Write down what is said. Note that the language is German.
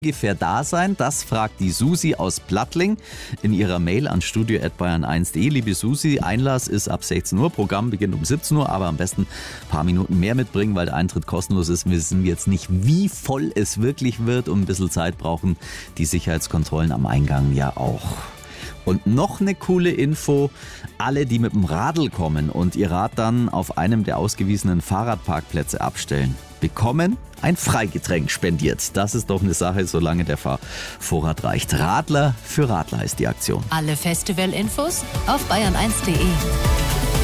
ungefähr da sein? Das fragt die Susi aus Plattling in ihrer Mail an studio@bayern1.de. Liebe Susi, Einlass ist ab 16 Uhr, Programm beginnt um 17 Uhr, aber am besten ein paar Minuten mehr mitbringen, weil der Eintritt kostenlos ist. Wir wissen jetzt nicht, wie voll es wirklich wird und ein bisschen Zeit brauchen die Sicherheitskontrollen am Eingang ja auch. Und noch eine coole Info, alle, die mit dem Radl kommen und ihr Rad dann auf einem der ausgewiesenen Fahrradparkplätze abstellen, bekommen ein Freigetränk spendiert. Das ist doch eine Sache, solange der Fahrvorrat reicht. Radler für Radler ist die Aktion. Alle Festivalinfos auf bayern1.de.